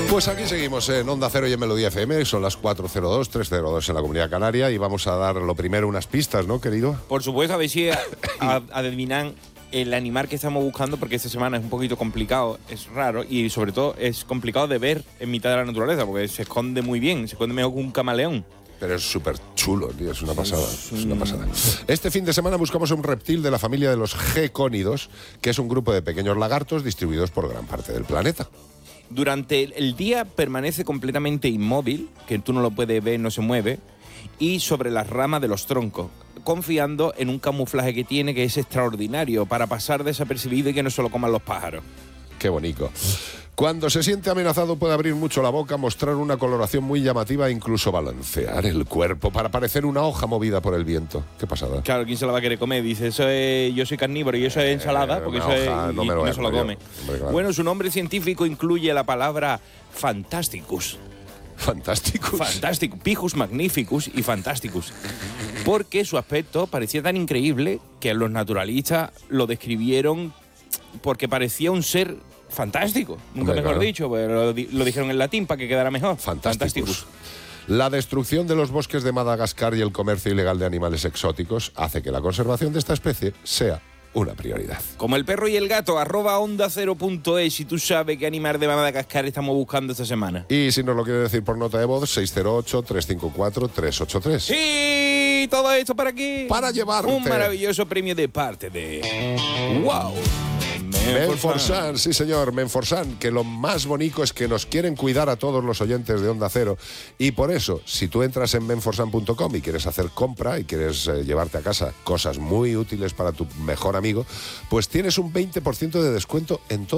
Pues aquí seguimos en Onda Cero y en Melodía FM, son las 4:02, 3:02 en la Comunidad Canaria y vamos a dar lo primero unas pistas, ¿no, querido? Por supuesto, a ver si adivinan el animal que estamos buscando, porque esta semana es un poquito complicado, es raro y sobre todo es complicado de ver en mitad de la naturaleza, porque se esconde muy bien, se esconde mejor que un camaleón. Pero es súper chulo, tío, es una pasada, es una pasada. Este fin de semana buscamos un reptil de la familia de los gecónidos, que es un grupo de pequeños lagartos distribuidos por gran parte del planeta. Durante el día permanece completamente inmóvil, que tú no lo puedes ver, no se mueve, y sobre las ramas de los troncos, confiando en un camuflaje que tiene que es extraordinario para pasar desapercibido y que no se lo coman los pájaros. Qué bonito. Cuando se siente amenazado puede abrir mucho la boca, mostrar una coloración muy llamativa e incluso balancear el cuerpo para parecer una hoja movida por el viento. Qué pasada. Claro, ¿quién se la va a querer comer? Dice, eso es, yo soy carnívoro y eso es ensalada, porque eso hoja, es, no y me lo no se lo come. Hombre, claro. Bueno, su nombre científico incluye la palabra Fantasticus. Fantasticus. Pijus magnificus y Fantasticus. Porque su aspecto parecía tan increíble que los naturalistas lo describieron porque parecía un ser fantástico, nunca mejor dicho, pero lo dijeron en latín para que quedara mejor. Fantasticus. La destrucción de los bosques de Madagascar y el comercio ilegal de animales exóticos hace que la conservación de esta especie sea una prioridad. Como el perro y el gato, @onda0.es si tú sabes qué animal de Madagascar estamos buscando esta semana. Y si nos lo quieres decir por nota de voz, 608-354-383. Sí, todo esto para qué. Para llevarte un maravilloso premio de parte de ¡Wow! Menforsan, sí señor, Menforsan, que lo más bonito es que nos quieren cuidar a todos los oyentes de Onda Cero y por eso, si tú entras en menforsan.com y quieres hacer compra y quieres llevarte a casa cosas muy útiles para tu mejor amigo, pues tienes un 20% de descuento en todo.